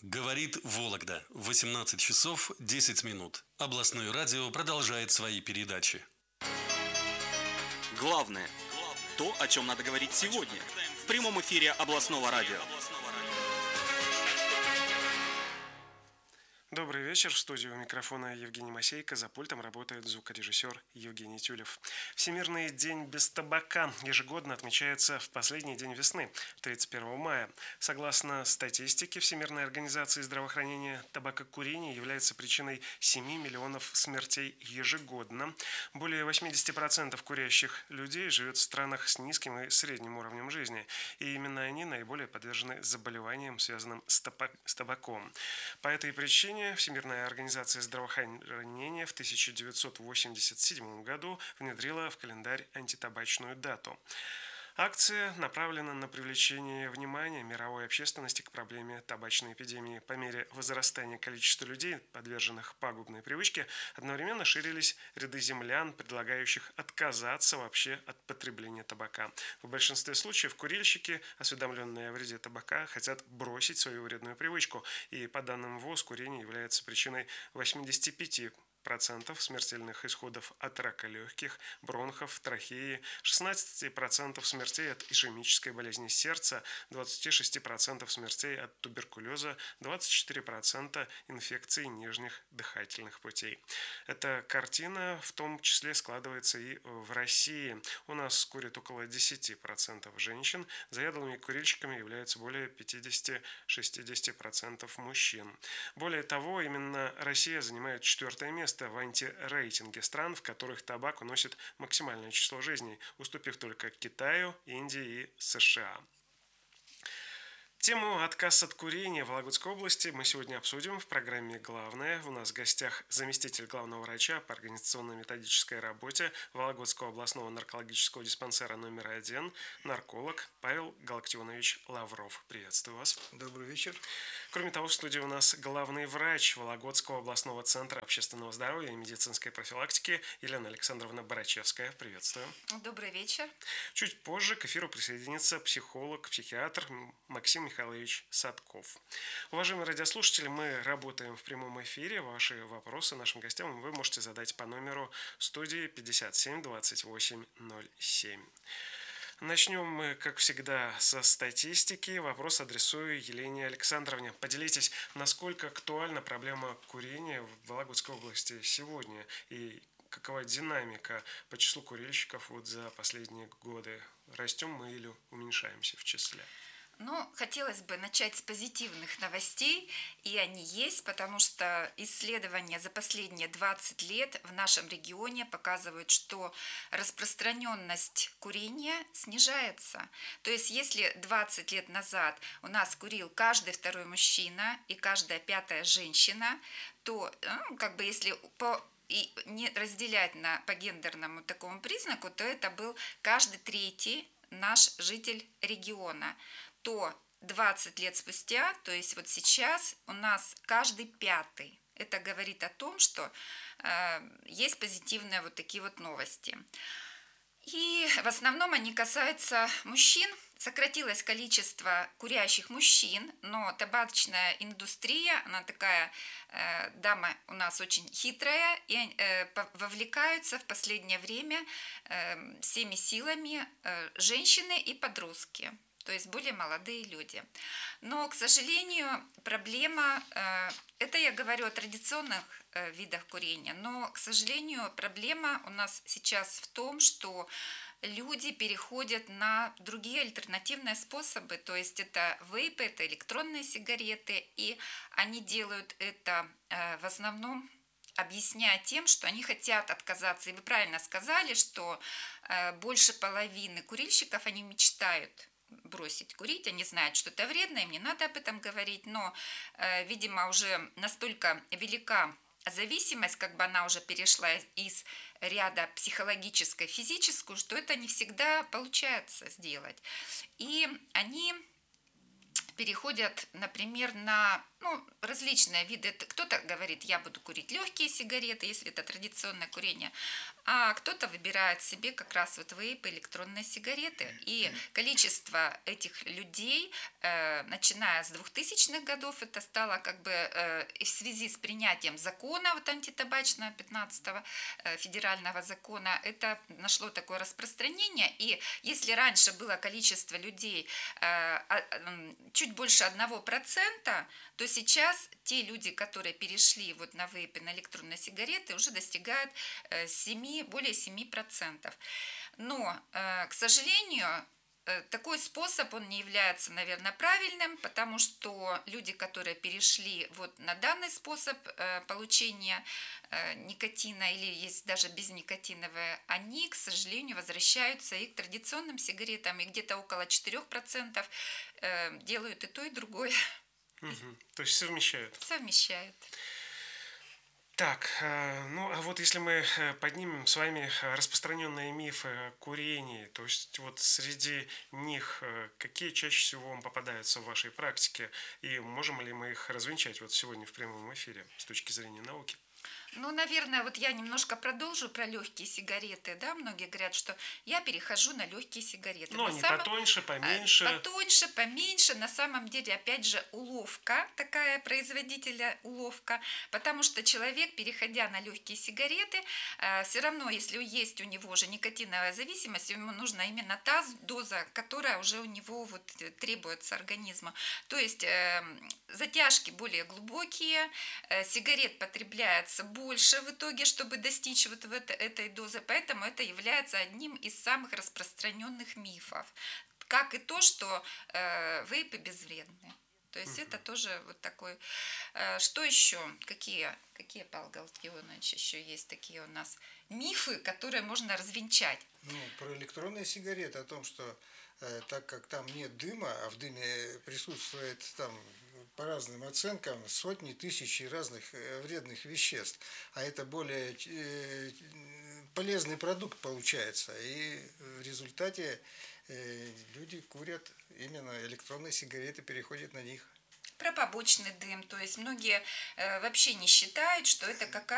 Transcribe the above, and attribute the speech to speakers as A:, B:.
A: Говорит Вологда. 18 часов 10 минут. Областное радио продолжает свои передачи.
B: Главное – то, о чем надо говорить сегодня, в прямом эфире областного радио.
C: Добрый вечер. В студии у микрофона Евгений Масейко. За пультом работает звукорежиссер Евгений Тюлев. Всемирный день без табака ежегодно отмечается в последний день весны, 31 мая. Согласно статистике Всемирной организации здравоохранения, табакокурение является причиной 7 миллионов смертей ежегодно. Более 80% курящих людей живет в странах с низким и средним уровнем жизни. И именно они наиболее подвержены заболеваниям, связанным с табаком. По этой причине Всемирная организация здравоохранения в 1987 году внедрила в календарь антитабачную дату. Акция направлена на привлечение внимания мировой общественности к проблеме табачной эпидемии. По мере возрастания количества людей, подверженных пагубной привычке, одновременно ширились ряды землян, предлагающих отказаться вообще от потребления табака. В большинстве случаев курильщики, осведомленные о вреде табака, хотят бросить свою вредную привычку. И по данным ВОЗ, курение является причиной 85% смертельных исходов от рака легких, бронхов, трахеи, 16% смертей от ишемической болезни сердца, 26% смертей от туберкулеза, 24% инфекций нижних дыхательных путей. Эта картина в том числе складывается и в России. У нас курят около 10% женщин, заядлыми курильщиками являются более 50-60% мужчин. Более того, именно Россия занимает 4-е место в антирейтинге стран, в которых табак уносит максимальное число жизней, уступив только Китаю, Индии и США. Тему «Отказ от курения» в Вологодской области мы сегодня обсудим в программе «Главное». У нас в гостях заместитель главного врача по организационно-методической работе Вологодского областного наркологического диспансера номер 1, нарколог Павел Галактионович Лавров. Приветствую вас.
D: Добрый вечер.
C: Кроме того, в студии у нас главный врач Вологодского областного центра общественного здоровья и медицинской профилактики Елена Александровна Барачевская. Приветствую.
E: Добрый вечер.
C: Чуть позже к эфиру присоединится психолог, психиатр Максим Михайлович Садков. Уважаемые радиослушатели, мы работаем в прямом эфире. Ваши вопросы нашим гостям вы можете задать по номеру студии 57 28 07. Начнем мы, как всегда, со статистики. Вопрос адресую Елене Александровне. Поделитесь, насколько актуальна проблема курения в Вологодской области сегодня и какова динамика по числу курильщиков за последние годы? Растем мы или уменьшаемся в числе?
E: Хотелось бы начать с позитивных новостей, и они есть, потому что исследования за последние 20 лет в нашем регионе показывают, что распространенность курения снижается. То есть, если 20 лет назад у нас курил каждый второй мужчина и каждая пятая женщина, то, если и не разделять по гендерному такому признаку, то это был каждый третий наш житель региона, то 20 лет спустя, то есть вот сейчас у нас каждый пятый. Это говорит о том, что есть позитивные вот такие вот новости. И в основном они касаются мужчин. Сократилось количество курящих мужчин, но табачная индустрия, она такая, дама у нас очень хитрая, и вовлекаются в последнее время всеми силами женщины и подростки, то есть более молодые люди. Но, к сожалению, проблема, это я говорю о традиционных видах курения, но, к сожалению, проблема у нас сейчас в том, что люди переходят на другие альтернативные способы, то есть это вейпы, это электронные сигареты, и они делают это в основном объясняя тем, что они хотят отказаться. И вы правильно сказали, что больше половины курильщиков, они мечтают бросить курить, они знают, что это вредно, им не надо об этом говорить, но, видимо, уже настолько велика зависимость, она уже перешла из ряда психологической, физическую, что это не всегда получается сделать. И они переходят, например, на различные виды. Кто-то говорит, я буду курить легкие сигареты, если это традиционное курение, а кто-то выбирает себе как раз вот вейпы, электронные сигареты. И количество этих людей, начиная с 2000-х годов, это стало как бы в связи с принятием закона вот антитабачного 15-го федерального закона, это нашло такое распространение. И если раньше было количество людей чуть больше 1%, то сейчас те люди, которые перешли вот на вейпы, на электронные сигареты, уже достигают более 7%. Но, к сожалению, такой способ, он не является, наверное, правильным, потому что люди, которые перешли вот на данный способ получения никотина или есть даже безникотиновые, они, к сожалению, возвращаются и к традиционным сигаретам, и где-то около 4% делают и то, и другое.
C: То есть совмещают.
E: Совмещают.
C: Так, а вот если мы поднимем с вами распространенные мифы о курении, то есть вот среди них какие чаще всего вам попадаются в вашей практике, и можем ли мы их развенчать вот сегодня в прямом эфире с точки зрения науки?
E: Наверное, вот я немножко продолжу про легкие сигареты, да, многие говорят, что я перехожу на легкие сигареты.
C: Они потоньше, поменьше.
E: Потоньше, поменьше, на самом деле, опять же, уловка, такая производителя уловка, потому что человек, переходя на легкие сигареты, все равно, если есть у него уже никотиновая зависимость, ему нужна именно та доза, которая уже у него вот требуется организму. То есть затяжки более глубокие, сигарет потребляется больше в итоге, чтобы достичь вот этой дозы. Поэтому это является одним из самых распространенных мифов. Как и то, что вейпы безвредны. То есть это тоже вот такой... Что еще? Какие, Павел Галактионович, еще есть такие у нас мифы, которые можно развенчать?
D: Про электронные сигареты, о том, что так как там нет дыма, а в дыме присутствует там по разным оценкам сотни, тысячи разных вредных веществ, а это более полезный продукт получается, и в результате люди курят именно электронные сигареты, переходят на них.
E: Про побочный дым, то есть многие вообще не считают, что это какая